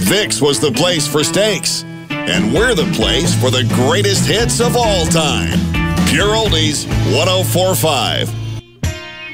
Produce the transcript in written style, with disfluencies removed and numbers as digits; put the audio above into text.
Vic's was the place for steaks. And we're the place for the greatest hits of all time. Pure Oldies 1045.